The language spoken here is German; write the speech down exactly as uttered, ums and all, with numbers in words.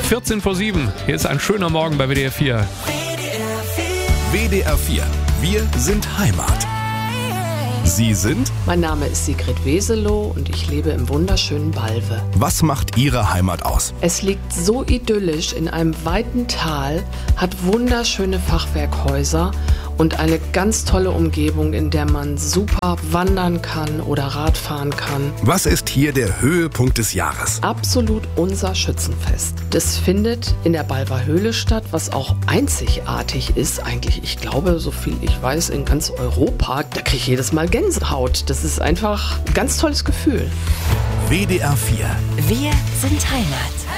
vierzehn vor sieben. Hier ist ein schöner Morgen bei W D R vier. W D R vier. Wir sind Heimat. Sie sind? Mein Name ist Sigrid Weselow und ich lebe im wunderschönen Balve. Was macht Ihre Heimat aus? Es liegt so idyllisch in einem weiten Tal, hat wunderschöne Fachwerkhäuser und eine ganz tolle Umgebung, in der man super wandern kann oder Radfahren kann. Was ist hier der Höhepunkt des Jahres? Absolut unser Schützenfest. Das findet in der Balver Höhle statt, was auch einzigartig ist. Eigentlich, ich glaube, so viel ich weiß, in ganz Europa. Da kriege ich jedes Mal Gänsehaut. Das ist einfach ein ganz tolles Gefühl. W D R vier. Wir sind Heimat.